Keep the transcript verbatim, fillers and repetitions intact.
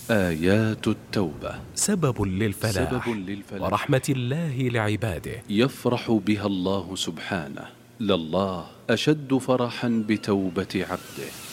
آيات التوبة سبب للفلاح, سبب للفلاح ورحمة الله لعباده. يفرح بها الله سبحانه، لله أشد فرحا بتوبة عبده.